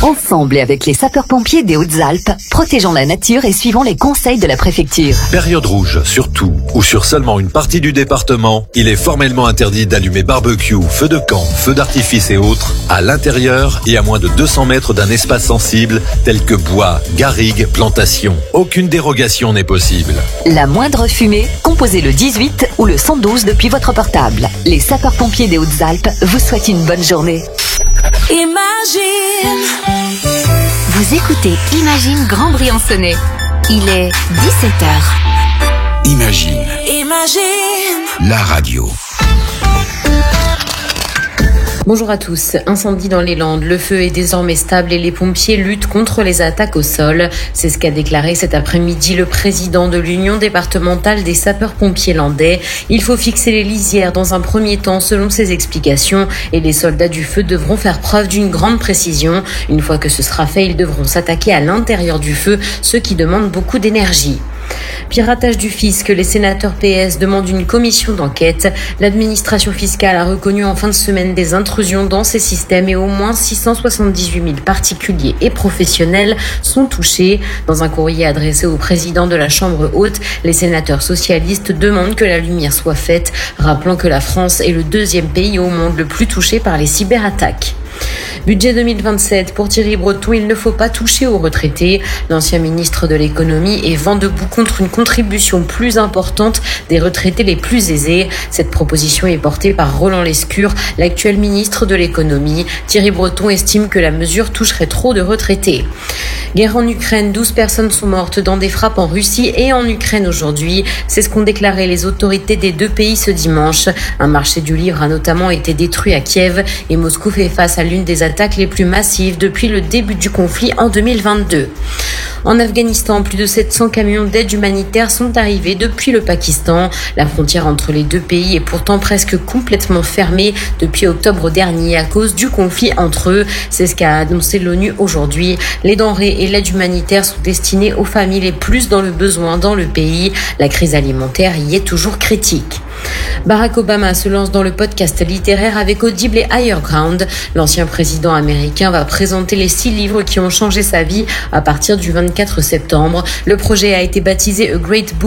Ensemble et avec les sapeurs-pompiers des Hautes-Alpes, protégeons la nature et suivons les conseils de la préfecture. Période rouge, sur tout ou sur seulement une partie du département, il est formellement interdit d'allumer barbecue, feux de camp, feux d'artifice et autres à l'intérieur et à moins de 200 mètres d'un espace sensible tel que bois, garrigues, plantations. Aucune dérogation n'est possible. La moindre fumée, composez le 18 ou le 112 depuis votre portable. Les sapeurs-pompiers des Hautes-Alpes vous souhaitent une bonne journée. Imagine. Vous écoutez Imagine Grand Briançonnais. Il est 17h. Imagine. La radio. Bonjour à tous. Incendie dans les Landes. Le feu est désormais stable et les pompiers luttent contre les attaques au sol. C'est ce qu'a déclaré cet après-midi le président de l'Union départementale des sapeurs-pompiers landais. Il faut fixer les lisières dans un premier temps selon ses explications et les soldats du feu devront faire preuve d'une grande précision. Une fois que ce sera fait, ils devront s'attaquer à l'intérieur du feu, ce qui demande beaucoup d'énergie. Piratage du fisc, les sénateurs PS demandent une commission d'enquête. L'administration fiscale a reconnu en fin de semaine des intrusions dans ces systèmes et au moins 678 000 particuliers et professionnels sont touchés. Dans un courrier adressé au président de la Chambre haute, les sénateurs socialistes demandent que la lumière soit faite, rappelant que la France est le deuxième pays au monde le plus touché par les cyberattaques. Budget 2027, pour Thierry Breton, il ne faut pas toucher aux retraités. L'ancien ministre de l'économie est vent debout contre une contribution plus importante des retraités les plus aisés. Cette proposition est portée par Roland Lescure, l'actuel ministre de l'économie. Thierry Breton estime que la mesure toucherait trop de retraités. Guerre en Ukraine, 12 personnes sont mortes dans des frappes en Russie et en Ukraine aujourd'hui. C'est ce qu'ont déclaré les autorités des deux pays ce dimanche. Un marché du livre a notamment été détruit à Kiev et Moscou fait face à l'une des attaques les plus massives depuis le début du conflit en 2022. En Afghanistan, plus de 700 camions d'aide humanitaire sont arrivés depuis le Pakistan. La frontière entre les deux pays est pourtant presque complètement fermée depuis octobre dernier à cause du conflit entre eux. C'est ce qu'a annoncé l'ONU aujourd'hui. Les denrées et l'aide humanitaire sont destinées aux familles les plus dans le besoin dans le pays. La crise alimentaire y est toujours critique. Barack Obama se lance dans le podcast littéraire avec Audible et Higher Ground. L'ancien président américain va présenter les 6 livres qui ont changé sa vie à partir du 24 septembre. Le projet a été baptisé A Great Book